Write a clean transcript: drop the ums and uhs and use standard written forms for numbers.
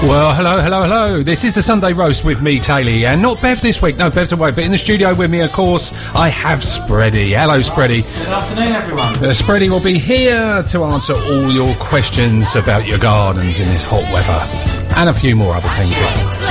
Well, hello. This is the Sunday Roast with me, Taylor, and not Bev this week. No, Bev's away, but in the studio with me, of course, I have Spready. Hello, Spready. Good afternoon, everyone. Spready will be here to answer all your questions about your gardens in this hot weather, and a few more other things.